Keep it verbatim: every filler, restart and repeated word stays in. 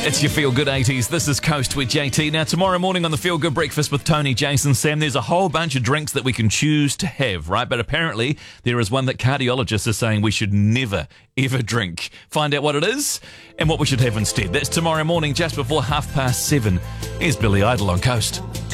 It's your Feel Good eighties. This is Coast with J T. Now, tomorrow morning on the Feel Good Breakfast with Tony, Jason, Sam, there's a whole bunch of drinks that we can choose to have, right? But apparently there is one that cardiologists are saying we should never, ever drink. Find out what it is and what we should have instead. That's tomorrow morning just before half past seven. Here's Billy Idol on Coast.